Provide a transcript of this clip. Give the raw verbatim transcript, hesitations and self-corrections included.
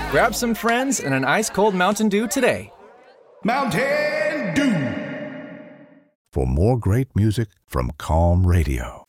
Grab some friends and an ice-cold Mountain Dew today. Mountain Dew. For more great music from Calm Radio.